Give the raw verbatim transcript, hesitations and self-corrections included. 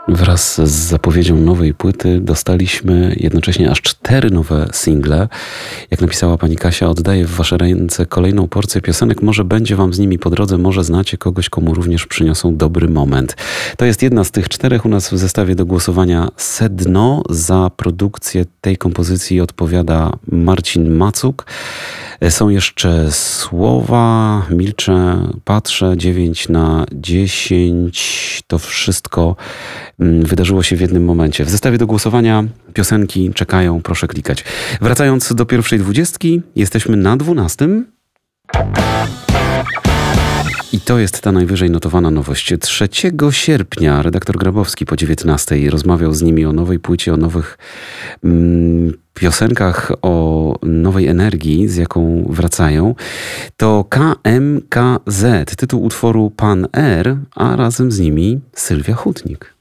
Wraz z zapowiedzią nowej płyty dostaliśmy jednocześnie aż cztery nowe single. Jak napisała pani Kasia, oddaję w wasze ręce kolejną porcję piosenek. Może będzie wam z nimi po drodze, może znacie kogoś, komu również przyniosą dobry moment. To jest jedna z tych czterech u nas w zestawie do głosowania. Sedno. Za produkcję tej kompozycji odpowiada Marcin Macuk. Są jeszcze Słowa, Milczę, Patrzę, dziewięć na dziesięć. To wszystko wydarzyło się w jednym momencie. W zestawie do głosowania piosenki czekają, proszę klikać. Wracając do pierwszej dwudziestki, jesteśmy na dwunastym. I to jest ta najwyżej notowana nowość. trzeciego sierpnia redaktor Grabowski po dziewiętnastej rozmawiał z nimi o nowej płycie, o nowych mm, piosenkach, o nowej energii, z jaką wracają. To K M K Z, tytuł utworu Pan R, a razem z nimi Sylwia Hutnik.